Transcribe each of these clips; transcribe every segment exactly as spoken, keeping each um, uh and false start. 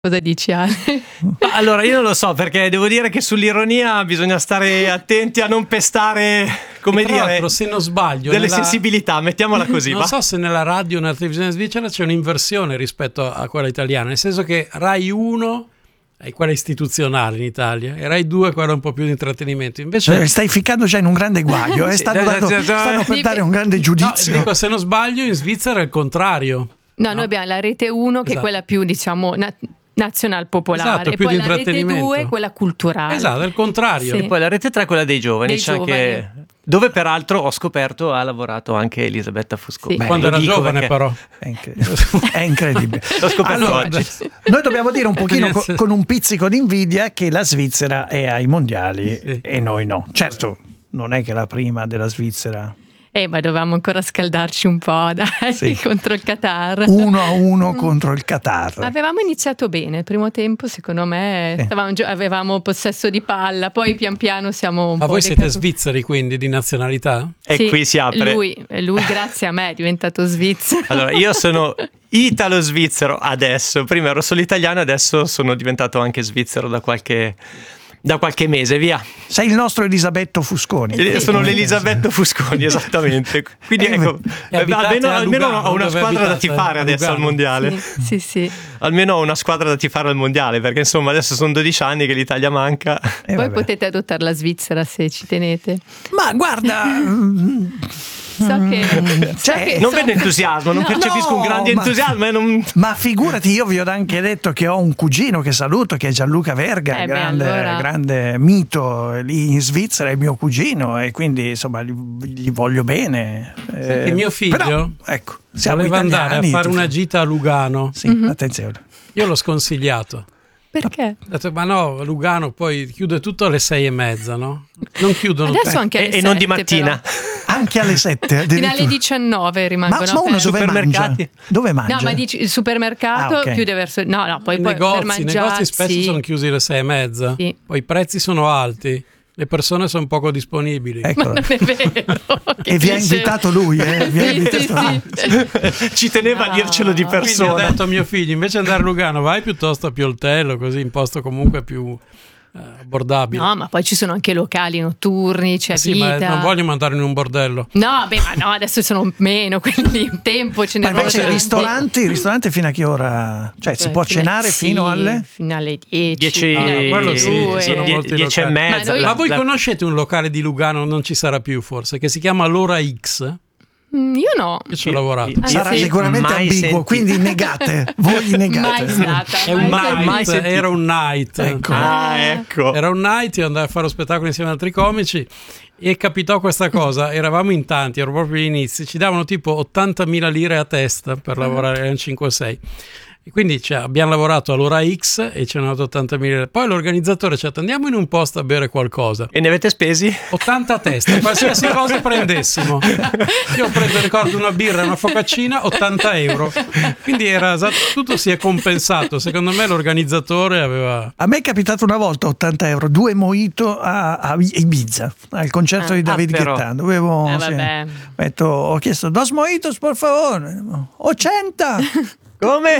Cosa dici, Ale? Allora, io non lo so, perché devo dire che sull'ironia bisogna stare attenti a non pestare, come Tra dire, l'altro, se non sbaglio, delle nella... sensibilità, mettiamola così. Non va? so se nella radio o nella televisione svizzera c'è un'inversione rispetto a quella italiana, nel senso che Rai uno è quella istituzionale in Italia e Rai due è quella un po' più di intrattenimento. Invece eh, stai ficcando già in un grande guaio, eh? Sì, stanno, da- dando, da- da- stanno per Dip- dare un grande no, giudizio. dico, se non sbaglio in Svizzera è il contrario. No, No. noi abbiamo la rete uno che Esatto. è quella più, diciamo, na- nazional popolare, Esatto, e più poi di la rete intrattenimento. due è quella culturale. Esatto, è il contrario. Sì. E poi la rete tre è quella dei giovani, Dei c'è giovani. anche... dove peraltro ho scoperto ha lavorato anche Elisabetta Fusconi. Sì. Beh, Quando lo era dico giovane perché però. È incredibile. È incredibile. L'ho scoperto Allora, oggi. noi dobbiamo dire un pochino co- con un pizzico di invidia che la Svizzera è ai mondiali Sì. e noi no. Certo, non è che la prima della Svizzera. Eh, ma dovevamo ancora scaldarci un po', dai, Sì. contro il Qatar. Uno a uno contro il Qatar. Avevamo iniziato bene, il primo tempo secondo me Sì. stavamo gio- avevamo possesso di palla, poi pian piano siamo un Ma po' voi siete decadu- svizzeri quindi di nazionalità? E Sì, qui si apre. Lui, lui grazie a me è diventato svizzero. Allora, io sono italo-svizzero adesso, prima ero solo italiano, adesso sono diventato anche svizzero da qualche, da qualche mese, via. Sei il nostro Elisabetto Fusconi. Io sono l'Elisabetta Fusconi, esattamente. Quindi Eh, ecco, e abitate almeno, a almeno Lugano, ho una dove squadra da abitate? tifare A adesso al Lugano? mondiale. Sì, sì, sì. Almeno ho una squadra da tifare al mondiale, perché insomma adesso sono dodici anni che l'Italia manca. Eh, Poi vabbè. potete adottare la Svizzera se ci tenete. Ma guarda, mm, So che, so cioè, che Non so- vedo entusiasmo, non No. percepisco un grande ma- entusiasmo. E non... ma figurati, io vi ho anche detto che ho un cugino che saluto, che è Gianluca Verga, Eh beh, grande, allora- grande mito lì in Svizzera, è mio cugino e quindi insomma gli, gli voglio bene. Eh, che mio figlio però, ecco, siamo voleva andare a italiani, fare tu- una gita a Lugano. Sì, attenzione. Io l'ho sconsigliato. Perché? Ho detto, ma no, Lugano poi chiude tutto alle sei e mezza, no? Non chiudono. Adesso anche alle E, e non di sette, mattina. però. Anche alle sette Fino addirittura. alle diciannove Ma, rimangono ma uno aperti. dove mangia? Supermercati? Dove mangia? No, ma dici il supermercato Ah, ok. chiude verso no, no, poi, I poi per negozi, i mangiare negozi spesso sì. sono chiusi alle sei e mezza. Sì. Poi i prezzi sono alti, le persone sono poco disponibili. Ecco. Non è vero. E vi ha Che invitato lui, eh? Vi ha Sì, invitato sì, lui. sì. Ci teneva a dircelo di Quindi ho persona. detto a mio figlio, invece di andare a Lugano, vai piuttosto a Pioltello, così in posto comunque più eh, abbordabile. No, ma poi ci sono anche locali notturni, c'è sì, ma vita. non voglio mandare in un bordello. No, beh, ma no, adesso sono meno, quindi un tempo ce ne Ma invece i erano ristoranti, i ristoranti fino a che ora? Cioè si può cenare Sì, fino alle? fino alle dieci, Dieci, fino alle quello sì, due. sono die- molti dieci e locali. mezza. Ma noi- la- Ma voi la- conoscete un locale di Lugano, non ci sarà più forse, che si chiama L'Ora X? Mm, Io no. Io ci ho lavorato. Ah, Sarà sì? sicuramente Mai ambiguo, sentito. quindi negate. Voi negate. Mai stata. È un mai night, mai sentito. era un night. Ecco. Ah, ecco. Era un night, io andai a fare lo spettacolo insieme ad altri comici e capitò questa cosa, eravamo in tanti, ero proprio agli inizi, ci davano tipo ottantamila lire a testa per lavorare, erano cinque o sei. E quindi cioè, abbiamo lavorato all'ora X e ci hanno dato ottantamila lire. Poi l'organizzatore ci ha detto andiamo in un posto a bere qualcosa. E ne avete spesi? ottanta a testa, qualsiasi cosa prendessimo. Io ho preso, ricordo, una birra e una focaccina, ottanta euro. Quindi era esatto, tutto si è compensato. Secondo me l'organizzatore aveva... A me è capitato una volta ottanta euro, due mojito a, a Ibiza, al concerto Ah, di David ah, però. Guetta. Dovevo, Eh, sì. vabbè. Ho, detto, ho chiesto dos mojitos por favore, ottanta. Come?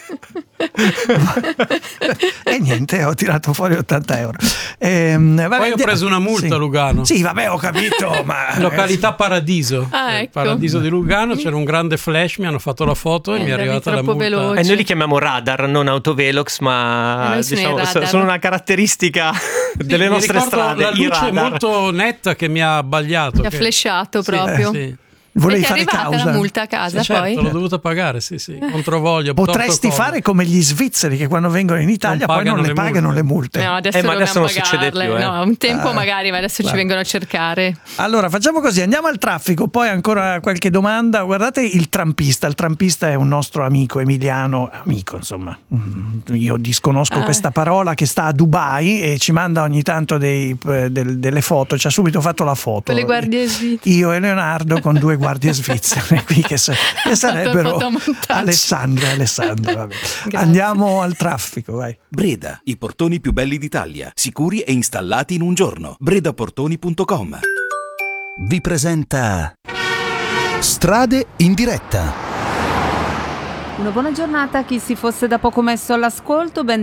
E niente, ho tirato fuori ottanta euro. Ehm, vabbè, Poi ho preso una multa sì. a Lugano. Sì, vabbè, ho capito, ma... Località Paradiso. Ah, Eh, ecco. Paradiso di Lugano, c'era un grande flash, mi hanno fatto la foto e Eh, mi è andavi arrivata la troppo multa. veloce. E noi li chiamiamo radar, non autovelox, Eh, ma noi sono diciamo, i so- radar. sono una caratteristica delle Mi nostre ricordo strade. la i luce radar. molto netta che mi ha abbagliato. Ti ha che- flashato Sì, proprio. sì. Volevi E ti è fare arrivata causa? la multa a casa Sì, certo, poi? l'ho dovuta pagare, sì, sì, controvoglia. Potresti protocollo. fare come gli svizzeri che quando vengono in Italia Non poi non pagano le le pagano multe. le multe. No, adesso, Eh, ma adesso non dobbiamo succede pagarle. più, eh. No, un tempo Ah, magari, ma adesso guarda. ci vengono a cercare. Allora facciamo così, andiamo al traffico, poi ancora qualche domanda. Guardate il trampista, il trampista è un nostro amico Emiliano, amico insomma, io disconosco Ah. questa parola, che sta a Dubai e ci manda ogni tanto dei, del- delle foto, ci ha subito fatto la foto. Con le guardie svizzere. Io e Leonardo con due guardie svizzere qui che, sa- che sarebbero fotomontaggio. Alessandra e Alessandro. Vabbè. Grazie. Andiamo al traffico, vai. Breda, i portoni più belli d'Italia, sicuri e installati in un giorno. bredaportoni punto com. Vi presenta Strade in diretta. Una buona giornata a chi si fosse da poco messo all'ascolto, ben